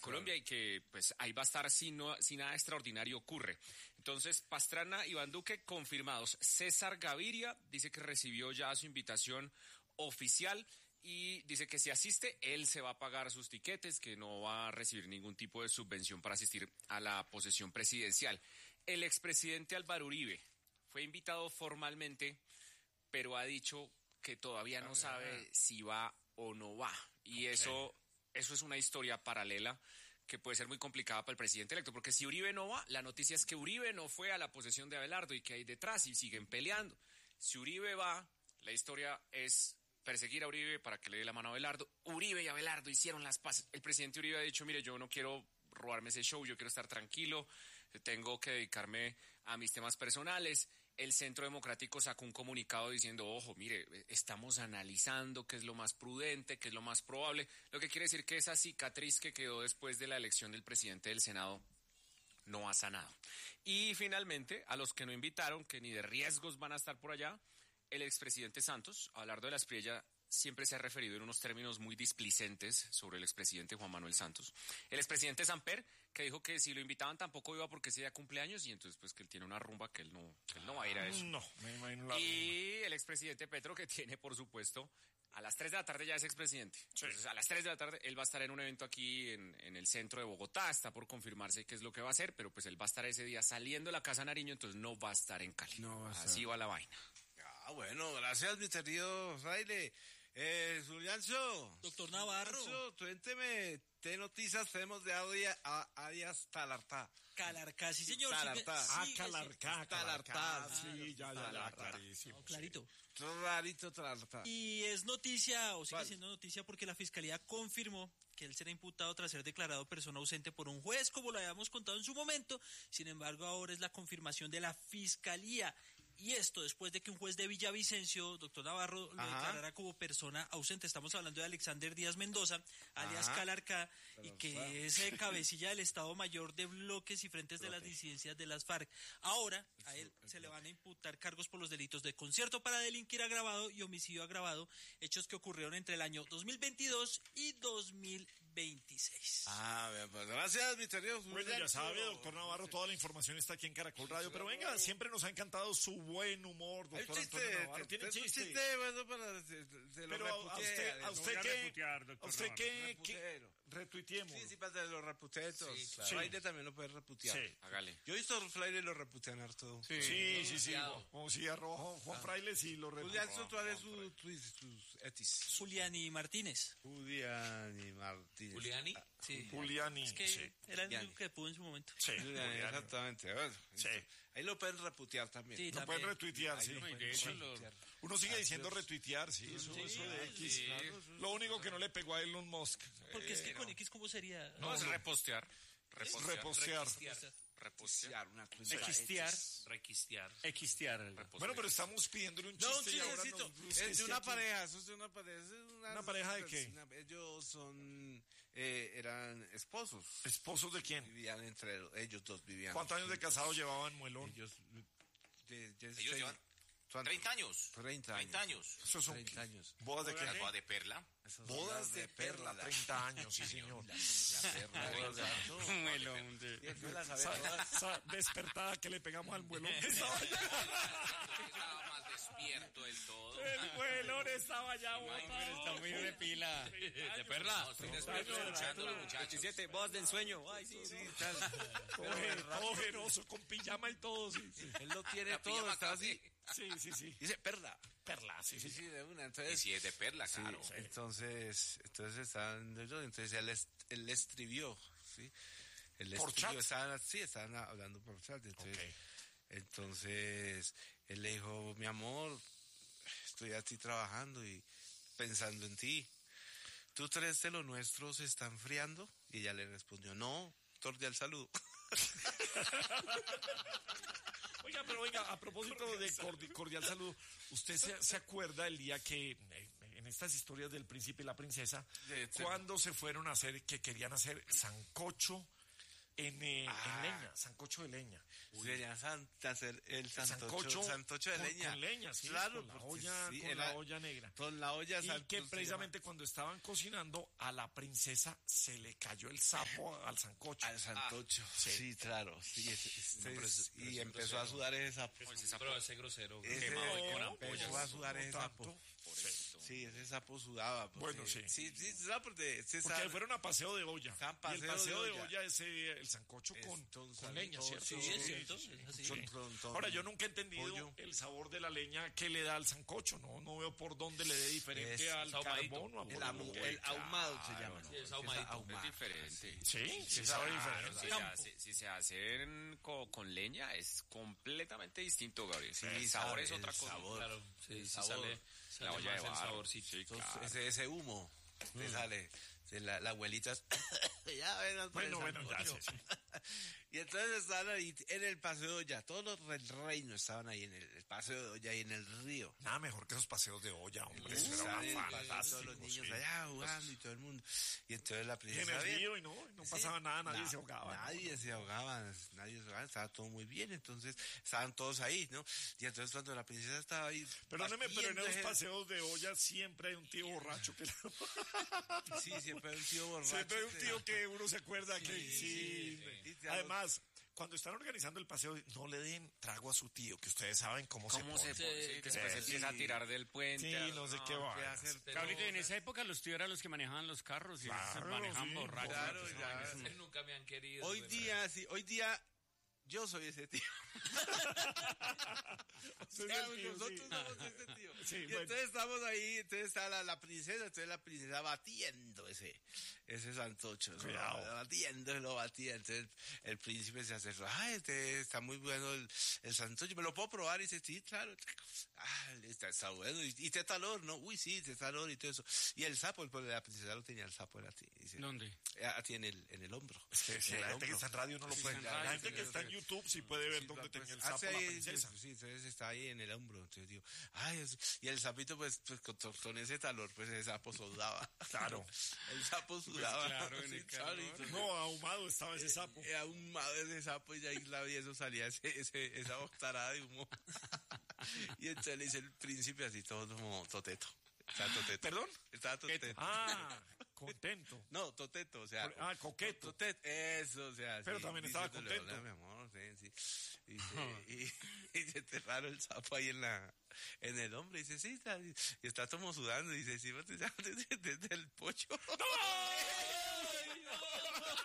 Colombia y que pues ahí va a estar si nada extraordinario ocurre. Entonces, Pastrana, Iván Duque confirmados. César Gaviria dice que recibió ya su invitación oficial y dice que si asiste, él se va a pagar sus tiquetes, que no va a recibir ningún tipo de subvención para asistir a la posesión presidencial. El expresidente Álvaro Uribe fue invitado formalmente, pero ha dicho que todavía no sabe si va o no va. Y eso es una historia paralela que puede ser muy complicada para el presidente electo, porque si Uribe no va, la noticia es que Uribe no fue a la posesión de Abelardo y que hay detrás y siguen peleando. Si Uribe va, la historia es perseguir a Uribe para que le dé la mano a Abelardo. Uribe y Abelardo hicieron las paces. El presidente Uribe ha dicho, mire, yo no quiero robarme ese show, yo quiero estar tranquilo, tengo que dedicarme a mis temas personales. El Centro Democrático sacó un comunicado diciendo, ojo, mire, estamos analizando qué es lo más prudente, qué es lo más probable, lo que quiere decir que esa cicatriz que quedó después de la elección del presidente del Senado no ha sanado. Y finalmente, a los que no invitaron, que ni de riesgos van a estar por allá, el expresidente Santos, Abelardo de la Espriella, siempre se ha referido en unos términos muy displicentes sobre el expresidente Juan Manuel Santos. El expresidente Samper, que dijo que si lo invitaban tampoco iba porque ese día cumpleaños y entonces pues que él tiene una rumba que él no va a ir a eso. No, me imagino la y rumba. El expresidente Petro, que tiene, por supuesto, a las 3 de la tarde ya es expresidente. Sí. Entonces a las 3 de la tarde él va a estar en un evento aquí en el centro de Bogotá, está por confirmarse qué es lo que va a hacer, pero pues él va a estar ese día saliendo de la Casa Nariño, entonces no va a estar en Cali. No, así va la vaina. Bueno, gracias, mi querido Fraile. Juliancho. Doctor Navarro. Cuénteme, ¿qué noticias tenemos de Arias Calartá? Calarcá, sí, señor. Calartá. Calartá. Sí, ya, clarísimo. Clarito. Clarito, Calartá. Y es noticia, o sigue siendo noticia, porque la Fiscalía confirmó que él será imputado tras ser declarado persona ausente por un juez, como lo habíamos contado en su momento. Sin embargo, ahora es la confirmación de la Fiscalía. Y esto después de que un juez de Villavicencio, doctor Navarro, lo declarara como persona ausente. Estamos hablando de Alexander Díaz Mendoza, alias Calarcá, y que es cabecilla del Estado Mayor de bloques y frentes de las disidencias de las FARC. Ahora, a él se le van a imputar cargos por los delitos de concierto para delinquir agravado y homicidio agravado, hechos que ocurrieron entre el año 2022 y 2026. Pues gracias, mi querido. Bueno, ya sabe, doctor Navarro, toda la información está aquí en Caracol Radio, pero venga, siempre nos ha encantado su buen humor, doctor Antonio Navarro. ¿Tiene chiste? Bueno, para pero a usted qué retuiteemos. Sí, para lo reputetos. Sí, claro. Fraile también lo puede reputear. Sí, hágale. Yo he visto a Fraile lo reputean harto. Sí. Como si arroba Juan Fraile sí lo reputean. Julián, ¿cuál es sus etis? Juliani Martínez. Juliani? Sí. Juliani. Es que era el único que pudo en su momento. Sí, Juliani, exactamente. Bueno, sí. Ahí lo pueden reputear también. Sí, lo pueden retuitear, sí. Uno sigue diciendo retuitear, sí. Eso de X. Sí. Claro. Lo único que no le pegó a Elon Musk. Porque es que con X, ¿cómo sería? No, es repostear. Repostear. Una cosa. Equistear. Bueno, pero estamos pidiéndole un chiste y ahora es de una pareja. Eso es de una pareja. ¿Una pareja de qué? Ellos eran esposos. ¿Esposos de quién? Vivían entre ellos dos. ¿Cuántos años de casado llevaban, Muelón? Ellos llevan 30 años. 30 años. Esos son 30 años. ¿Bodas de qué? ¿Boda de perla? Bodas de perla, 30 años, sí, señor. Muelón. Esa despertada que le pegamos al muelón que estaba allá. Estaba más despierto del todo. El muelón estaba allá botado. Está muy de pila. ¿De perla? Estoy despierto escuchando a los muchachos. 17, bodas de ensueño. Ay, sí. Todo generoso, con pijama y todo. Sí. Él lo tiene todo, está así. Sí. Dice perla. Perla, sí. De una. Entonces, y si es de perla, claro. Sí. Entonces él le escribió, ¿sí? ¿Por chat? Estaban hablando por chat. Entonces él le dijo, mi amor, estoy aquí trabajando y pensando en ti. ¿Tú crees que lo nuestro se está enfriando? Y ella le respondió, no, cordial saludo. Oiga, a propósito de cordial saludo, ¿usted se acuerda el día que, en estas historias del príncipe y la princesa, cuando se fueron a hacer, que querían hacer sancocho en leña, sancocho de leña. Deberían hacer el Sancocho santocho de leña. Con leña, sí, Claro, con la porque olla, sí, con la olla negra. Con la olla Y que precisamente cuando estaban cocinando, a la princesa se le cayó el sapo al sancocho. al santocho. Sí, claro. Sí, y empezó a sudar ese sapo. Pero ese grosero. Ese quemado y con no, ampollas. empezó a sudar ese tanto. sapo. Sí, ese sapo sudaba. Bueno, sí. Sí, ¿sabes? Porque Porque fueron a paseo de olla. Estaban Y el paseo paseo de de olla. olla es el sancocho con leña, ¿cierto? Sí, es cierto. Es así. Ahora, yo nunca he entendido pollo. el sabor de la leña que le da al sancocho, no veo por dónde le dé diferente Es al ahumadito. carbón o a El, por ahu- qué. el ahumado se llama. Sí, es ahumadito. Es diferente. Sí, sabe diferente. Si se hacen con leña es completamente distinto, Gabriel. Sí, el sabor es el otra cosa. sabor. Claro, sí, El sí sabor. La olla de más el barro. saborcito. Sí, Entonces, claro. ese humo te sale. La abuelita ya ven Bueno, ya sí. Y entonces estaban ahí en el paseo de olla, todos los del reino estaban ahí en el paseo de olla y en el río. Nada mejor que esos paseos de olla, hombre. Eso Estaban en el era paseo, fantástico. todos los niños sí. allá jugando y todo el mundo. Y entonces la Y en princesa el río y no pasaba nada, nadie se ahogaba. Nadie se ahogaba, estaba todo muy bien, entonces estaban todos ahí, ¿no? Y entonces cuando la princesa estaba ahí... Perdóneme, pero en batiendo esos ese- paseos de olla siempre hay un tío borracho que Sí, siempre hay un tío borracho. siempre hay un tío que uno se acuerda que sí. sí. Además, cuando están organizando el paseo, no le den trago a su tío, que ustedes saben cómo se ¿Cómo se pone. pone? Sí, después Sí. empieza a tirar del puente. Sí, no sé qué va. ¿Qué hacer? Cabrito, en esa época los tíos eran los que manejaban los carros y Claro, se manejaban sí, borrachos. claro, Entonces, ya. no, eso no- Nunca me han querido. Hoy día, yo soy ese tío. Usted es Ya, el tío, nosotros sí. somos ese tío. Sí, Y bueno. entonces estamos ahí, entonces está la princesa, entonces la princesa batiendo ese santocho, ¿no? Cuidado. Batiendo, batía, entonces el príncipe se acercó, está muy bueno el santocho, ¿me lo puedo probar? Y dice, sí, claro, está bueno, y te talor, ¿no? Uy, sí, te talor y todo eso. Y el sapo, pues la princesa lo tenía el sapo, era ti, dice, ¿Dónde? a ti en el hombro. Sí, En la el gente que hombro. está en radio no lo Sí, puede. está en La radio, gente que está en YouTube sí puede ver dónde tenía el sapo la princesa. Sí, entonces está ahí en el hombro. Entonces digo, y el sapito, pues con ese talor, pues ese sapo sudaba. Claro. El sapo sudaba. claro, en Sí, el claro, calor. y No, ahumado estaba ese sapo. ahumado ese sapo y ahí y eso salía esa boctarada de humo. Y entonces le dice el príncipe así todo como toteto. Estaba toteto. ¿Perdón? Estaba toteto. Ah, contento. No, toteto, o sea. Coqueto. Toteto, eso, o sea. Pero sí, también estaba diciéndole, contento. "Hola, mi amor, sí. Y se enterraron el sapo ahí en el hombro. Y dice, sí, y está como sudando. Y dice, sí, desde el pocho. ¡No!